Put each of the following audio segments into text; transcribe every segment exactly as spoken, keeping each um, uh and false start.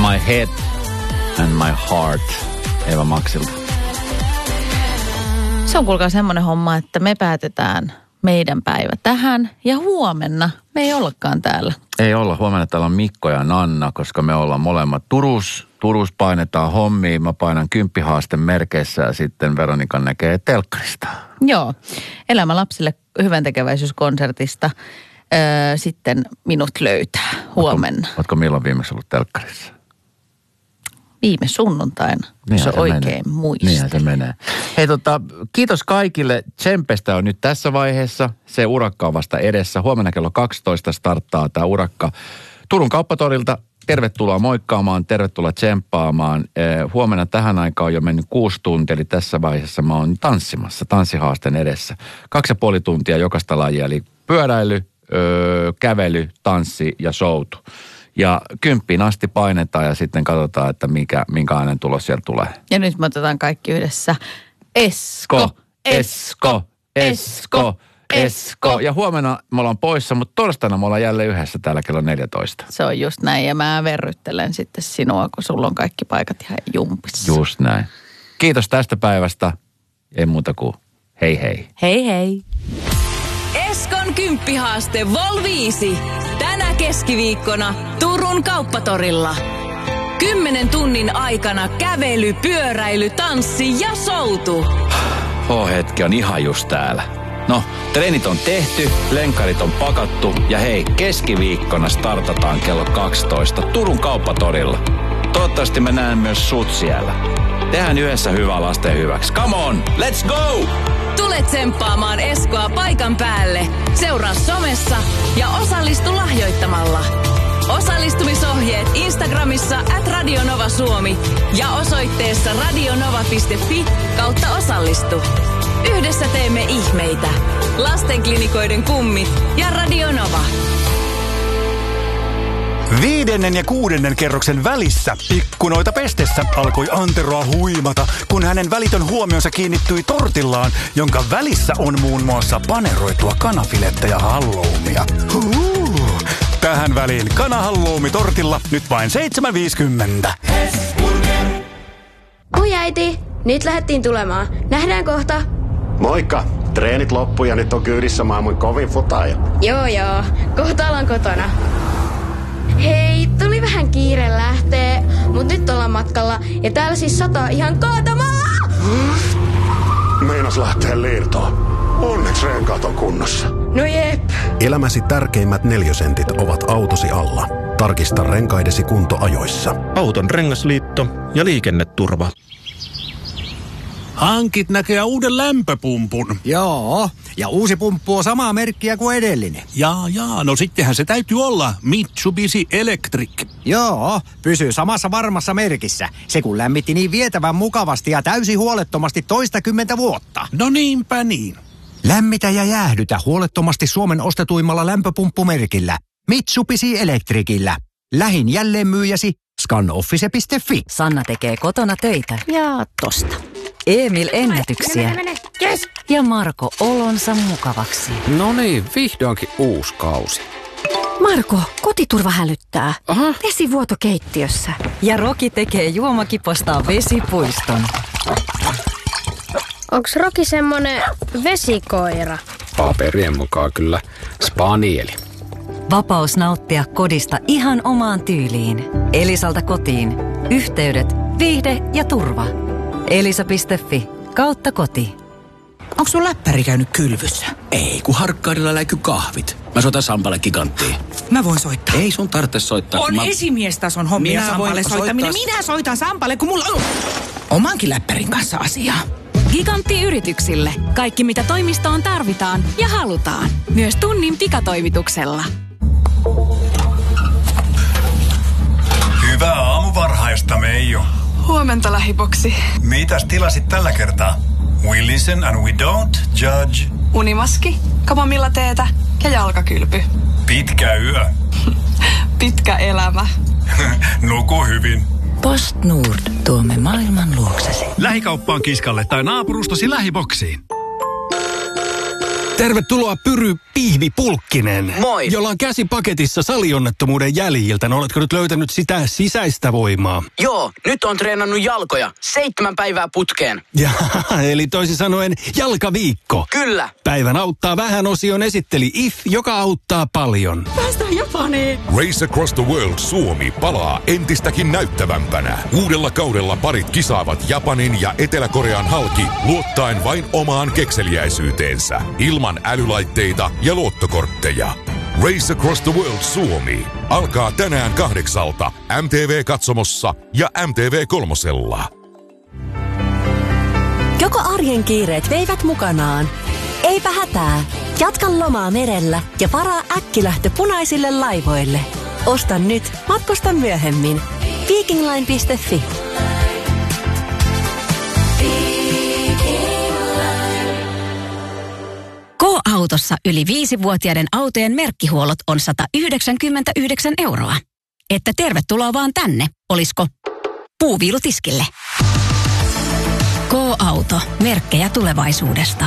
My Head and My Heart Eeva Maxilta. Se on kuulkaa semmoinen homma, että me päätetään meidän päivä tähän ja huomenna me ei ollakaan täällä. Ei olla. Huomenna täällä on Mikko ja Nanna, koska me ollaan molemmat Turus. Turus painetaan hommiin. Mä painan kymppihaasteen merkeissä ja sitten Veronikan näkee telkkarista. Joo. Elämä lapsille hyväntekeväisyyskonsertista. Öö, sitten minut löytää huomenna. Ootko, ootko milloin viimeksi ollut telkkarissa? Viime sunnuntaina, Niinhän se, se oikein menee. muistin. Niinhän se menee. Hei tota, kiitos kaikille. Tsempestä on nyt tässä vaiheessa. Se urakka on vasta edessä. Huomenna kello kaksitoista starttaa tämä urakka Turun kauppatorilta. Tervetuloa moikkaamaan, tervetuloa tsemppaamaan. Eh, huomenna tähän aikaan on jo mennyt kuusi tuntia, eli tässä vaiheessa mä oon tanssimassa, tanssihaasteen edessä. Kaksi ja puoli tuntia jokaista lajia, eli pyöräily, öö, kävely, tanssi ja soutu. Ja kymppiin asti painetaan ja sitten katsotaan, että mikä, minkälainen tulos siellä tulee. Ja nyt me otetaan kaikki yhdessä. Esko, Esko, Esko, Esko. Ja huomenna me ollaan poissa, mutta torstaina me ollaan jälleen yhdessä täällä kello neljätoista. Se on just näin ja mä verryttelen sitten sinua, kun sulla on kaikki paikat ihan jumpissa. Just näin. Kiitos tästä päivästä. Ei muuta kuin hei hei. Hei hei. Eskon kymppihaaste Vol viisi. Tänä keskiviikkona Turun kauppatorilla. Kymmenen tunnin aikana kävely, pyöräily, tanssi ja soutu. H-hetki on ihan just täällä. No, treenit on tehty, lenkkarit on pakattu ja hei, keskiviikkona startataan kello kaksitoista Turun kauppatorilla. Toivottavasti mä näen myös sut siellä. Tehdään yhdessä hyvää lasten hyväksi. Come on, let's go! Tule tsemppaamaan Eskoa paikan päälle. Seuraa somessa ja osallistu lahjoittamalla. Osallistumisohjeet Instagramissa at Radionova Suomi ja osoitteessa radionova piste fi kautta osallistu. Yhdessä teemme ihmeitä. Lastenklinikoiden kummit ja Radionova. Viidennen ja kuudennen kerroksen välissä ikkunoita pestessä alkoi Anteroa huimata, kun hänen välitön huomionsa kiinnittyi tortillaan, jonka välissä on muun muassa paneroitua kanafilettä ja halloumia. Huu. Tähän väliin kanahalloumi tortilla nyt vain seitsemän viisikymmentä. Oi äiti, nyt lähdettiin tulemaan. Nähdään kohta. Moikka! Treenit loppu ja nyt on kyydissä maailman kovin futaaja. Joo joo, kohta ollaan kotona. Hei, tuli vähän kiire lähtee, mut nyt ollaan matkalla ja täällä siis sataa ihan kaatamaa! Meinas lähtee liirtoon. Onneksi renkaat on kunnossa. No jep. Elämäsi tärkeimmät neliösentit ovat autosi alla. Tarkista renkaidesi kunto ajoissa. Auton rengasliitto ja liikenneturva. Hankit näkee uuden lämpöpumpun. Joo, ja uusi pumppu on samaa merkkiä kuin edellinen. Jaa, jaa, no sittenhän se täytyy olla Mitsubishi Electric. Joo, pysyy samassa varmassa merkissä. Se kun lämmitti niin vietävän mukavasti ja täysin huolettomasti toistakymmentä vuotta. No niinpä niin. Lämmitä ja jäähdytä huolettomasti Suomen ostetuimmalla lämpöpumppumerkillä. Mitsubishi Electricillä. Lähin jälleenmyyjäsi scanoffice piste fi. Sanna tekee kotona töitä. Ja tosta. Emil ennätyksiä. Mene, mene, mene. Yes. Ja Marko olonsa mukavaksi. No niin, vihdoinkin uusi kausi. Marko, kotiturva hälyttää. Aha. Vesivuoto keittiössä. Ja Roki tekee juomakipostaan vesipuiston. Onks Roki semmonen vesikoira? Paperien mukaan kyllä spanieli. Vapaus nauttia kodista ihan omaan tyyliin. Elisalta kotiin. Yhteydet, viihde ja turva. elisa piste fi kautta koti. Onko sun läppäri käynyt kylvyssä? Ei, kun Harkkaarilla läiky kahvit. Mä soitan Sampalle Giganttiin. Mä voin soittaa. Ei sun tarvitse soittaa. On mä... esimiestason hommia Minä Sampalle soittaminen. soittaa... Minä soitan Sampalle, kun mulla on omankin läppärin kanssa asiaa. Gigantti yrityksille. Kaikki mitä toimistoon tarvitaan ja halutaan. Myös tunnin pikatoimituksella. Hyvää aamuvarhaista, Meijo. Huomenta, lähiboksi. Mitäs tilasit tällä kertaa? We listen and we don't judge. Unimaski, kamomilla teetä ja jalkakylpy. Pitkä yö. Pitkä elämä. Nuku hyvin. PostNord. Tuomme maailman luoksesi. Lähikauppaan Kiskalle tai naapurustasi lähiboksiin. Tervetuloa Pyry Pihvi Pulkkinen. Moi. Jolla on käsi paketissa salionnettomuuden jäljiltä. No oletko nyt löytänyt sitä sisäistä voimaa? Joo, nyt on treenannut jalkoja. Seitsemän päivää putkeen. Ja, eli toisin sanoen jalkaviikko. Kyllä. Päivän auttaa vähän osion esitteli I F, joka auttaa paljon. Päästään Japaniin. Race Across the World Suomi palaa entistäkin näyttävämpänä. Uudella kaudella parit kisaavat Japanin ja Etelä-Korean halki luottaen vain omaan kekseliäisyyteensä. Ilman älylaitteita ja luottokortteja. Race Across the World Suomi alkaa tänään kahdeksalta M T V-katsomossa ja M T V kolmosella. Joko arjen kiireet veivät mukanaan? Eipä hätää. Jatka lomaa merellä ja varaa äkkilähtö punaisille laivoille. Osta nyt, matkusta myöhemmin. Vikingline piste fi. K-autossa yli viisivuotiaiden autojen merkkihuollot on sata yhdeksänkymmentäyhdeksän euroa. Että tervetuloa vaan tänne, olisko puuviilutiskille. K-auto, merkkejä tulevaisuudesta.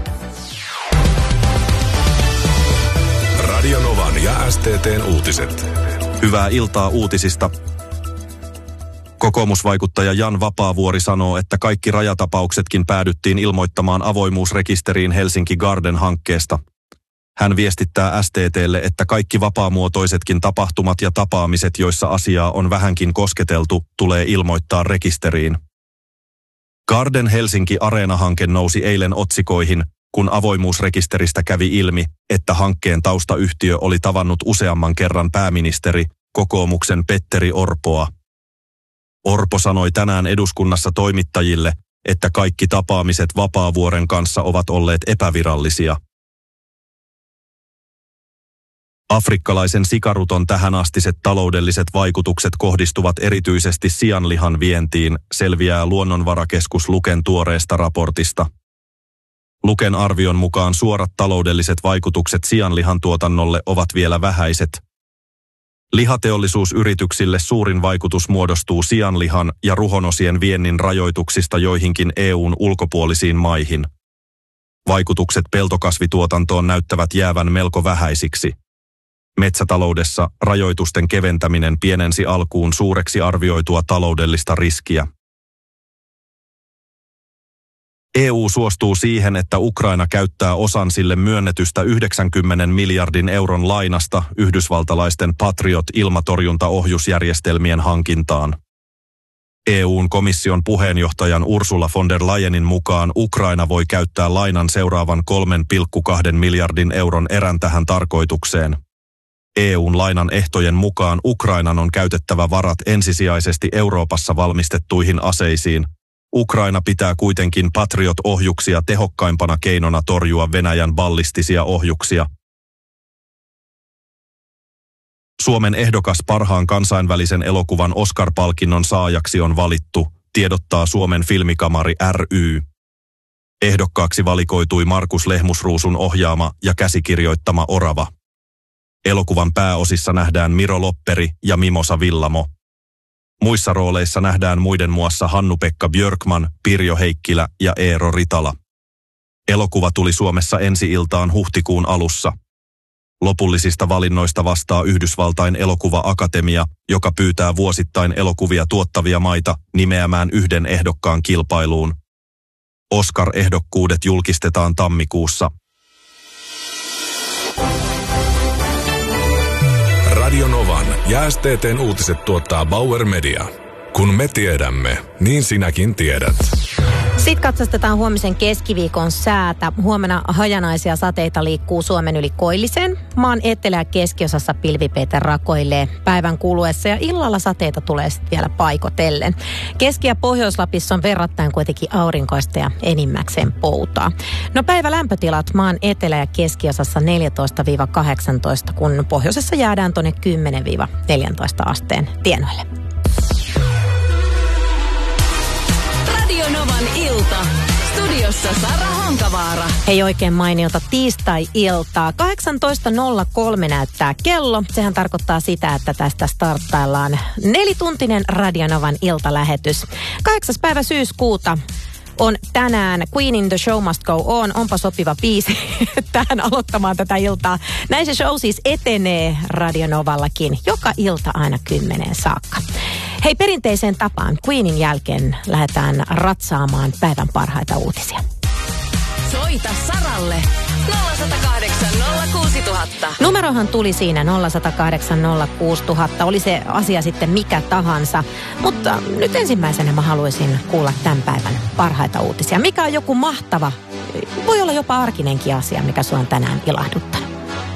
Radio Novan ja S T T:n uutiset. Hyvää iltaa uutisista. Kokoomusvaikuttaja Jan Vapaavuori sanoo, että kaikki rajatapauksetkin päädyttiin ilmoittamaan avoimuusrekisteriin Helsinki Garden-hankkeesta. Hän viestittää S T T:lle, että kaikki vapaamuotoisetkin tapahtumat ja tapaamiset, joissa asiaa on vähänkin kosketeltu, tulee ilmoittaa rekisteriin. Garden Helsinki Areena-hanke nousi eilen otsikoihin, kun avoimuusrekisteristä kävi ilmi, että hankkeen taustayhtiö oli tavannut useamman kerran pääministeri, kokoomuksen Petteri Orpoa. Orpo sanoi tänään eduskunnassa toimittajille, että kaikki tapaamiset Vapaavuoren kanssa ovat olleet epävirallisia. Afrikkalaisen sikaruton tähänastiset taloudelliset vaikutukset kohdistuvat erityisesti sianlihan vientiin, selviää Luonnonvarakeskus Luken tuoreesta raportista. Luken arvion mukaan suorat taloudelliset vaikutukset sianlihan tuotannolle ovat vielä vähäiset. Lihateollisuusyrityksille suurin vaikutus muodostuu sianlihan ja ruhonosien viennin rajoituksista joihinkin E U:n ulkopuolisiin maihin. Vaikutukset peltokasvituotantoon näyttävät jäävän melko vähäisiksi. Metsätaloudessa rajoitusten keventäminen pienensi alkuun suureksi arvioitua taloudellista riskiä. E U suostuu siihen, että Ukraina käyttää osan sille myönnetystä yhdeksänkymmenen miljardin euron lainasta yhdysvaltalaisten Patriot-ilmatorjuntaohjusjärjestelmien hankintaan. E U:n komission puheenjohtajan Ursula von der Leyenin mukaan Ukraina voi käyttää lainan seuraavan kolme pilkku kaksi miljardin euron erän tähän tarkoitukseen. E U:n lainan ehtojen mukaan Ukrainan on käytettävä varat ensisijaisesti Euroopassa valmistettuihin aseisiin. Ukraina pitää kuitenkin Patriot-ohjuksia tehokkaimpana keinona torjua Venäjän ballistisia ohjuksia. Suomen ehdokas parhaan kansainvälisen elokuvan Oscar-palkinnon saajaksi on valittu, tiedottaa Suomen Filmikamari ry. Ehdokkaaksi valikoitui Markus Lehmusruusun ohjaama ja käsikirjoittama Orava. Elokuvan pääosissa nähdään Miro Lopperi ja Mimosa Villamo. Muissa rooleissa nähdään muiden muassa Hannu-Pekka Björkman, Pirjo Heikkilä ja Eero Ritala. Elokuva tuli Suomessa ensi-iltaan huhtikuun alussa. Lopullisista valinnoista vastaa Yhdysvaltain elokuva-akatemia, joka pyytää vuosittain elokuvia tuottavia maita nimeämään yhden ehdokkaan kilpailuun. Oscar-ehdokkuudet julkistetaan tammikuussa. Radio Novan ja S T T:n uutiset tuottaa Bauer Media. Kun me tiedämme, niin sinäkin tiedät. Sitten katsastetaan huomisen keskiviikon säätä. Huomenna hajanaisia sateita liikkuu Suomen yli koilliseen. Maan etelä- ja keskiosassa pilvipeite rakoilee päivän kuluessa ja illalla sateita tulee sitten vielä paikotellen. Keski- ja Pohjois-Lapissa on verrattain kuitenkin aurinkoista ja enimmäkseen poutaa. No päivä lämpötilat maan etelä- ja keskiosassa neljätoista kahdeksantoista, kun pohjoisessa jäädään tuonne kymmenen neljätoista asteen tienoille. Radio Novan ilta. Studiossa Sara Honkavaara. Hei, oikein mainiota tiistai-iltaa. kahdeksantoista nolla kolme näyttää kello. Sehän tarkoittaa sitä, että tästä starttaillaan nelituntinen Radio Novan iltalähetys. Kahdeksas päivä syyskuuta. on tänään Queenin The Show Must Go On. Onpa sopiva biisi tähän aloittamaan tätä iltaa. Näin se show siis etenee Radio Novallakin joka ilta aina kymmeneen saakka. Hei, perinteiseen tapaan Queenin jälkeen lähdetään ratsaamaan päivän parhaita uutisia. Soita Saralle nolla yksi nolla kahdeksan nolla kuusi nolla nolla nolla. Numerohan tuli siinä nolla yksi nolla kahdeksan nolla kuusi nolla nolla. Oli se asia sitten mikä tahansa. Mutta nyt ensimmäisenä mä haluaisin kuulla tämän päivän parhaita uutisia. Mikä on joku mahtava, voi olla jopa arkinenkin asia, mikä sua on tänään ilahduttanut.